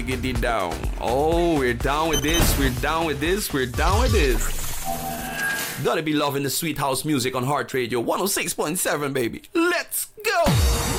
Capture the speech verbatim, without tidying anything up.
Get it down. Oh, we're down with this. We're down with this. We're down with this. Gotta be loving the sweet house music on Heart Radio one oh six point seven, baby. Let's go.